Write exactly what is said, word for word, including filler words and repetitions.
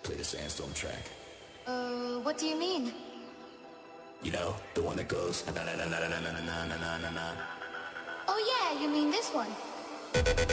play the Sandstorm track. Uh, what do you mean? You know, the one that goes na na na na na na na na na na na. Oh yeah, you mean this one?